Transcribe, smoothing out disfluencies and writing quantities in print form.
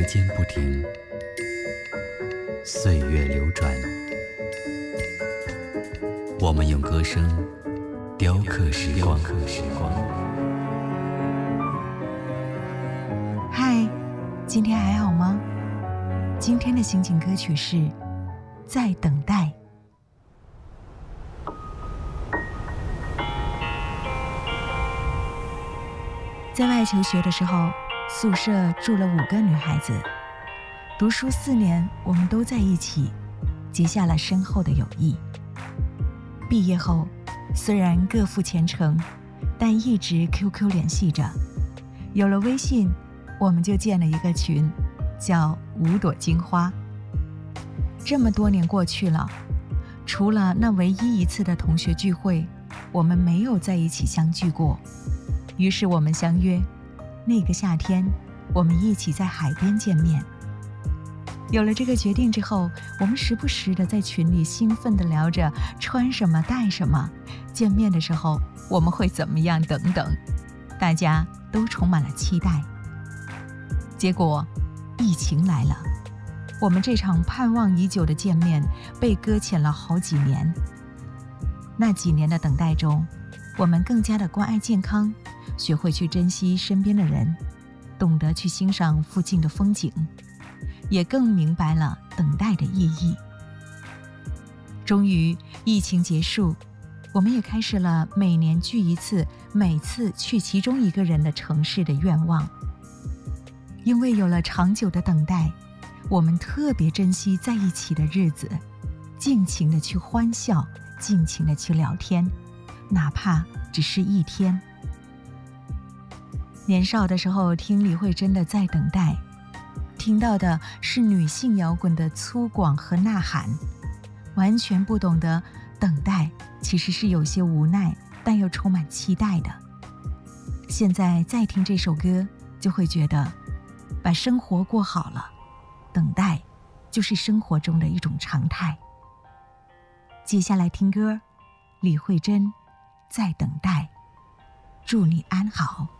间不停，岁月流转，我们用歌声雕刻时光。 嗨，今天还好吗？今天的心情歌曲是《在等待》。在外求学的时候，宿舍住了5个女孩子，读书4年，我们都在一起，结下了深厚的友谊。毕业后，虽然各赴前程，但一直 QQ 联系着。有了微信，我们就建了一个群，叫5朵金花。这么多年过去了，除了那唯一一次的同学聚会，我们没有在一起相聚过。于是我们相约，那个夏天，我们一起在海边见面。有了这个决定之后，我们时不时地在群里兴奋地聊着穿什么带什么，见面的时候我们会怎么样等等，大家都充满了期待。结果疫情来了，我们这场盼望已久的见面被搁浅了好几年。那几年的等待中，我们更加的关爱健康，学会去珍惜身边的人，懂得去欣赏附近的风景，也更明白了等待的意义。终于疫情结束，我们也开始了每年聚一次，每次去其中一个人的城市的愿望。因为有了长久的等待，我们特别珍惜在一起的日子，尽情的去欢笑，尽情的去聊天，哪怕只是一天。年少的时候听李慧珍的《在等待》，听到的是女性摇滚的粗犷和呐喊，完全不懂得等待其实是有些无奈，但又充满期待的。现在再听这首歌，就会觉得把生活过好了，等待就是生活中的一种常态。接下来听歌，李慧珍《在等待》，祝你安好。